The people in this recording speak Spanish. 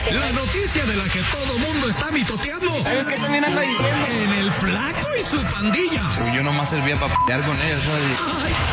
La noticia de la que todo mundo está mitoteando. ¿Sabes qué también anda diciendo? En el Flaco y su pandilla. Yo nomás servía para pelear con ellos, ¿sabes? Ay,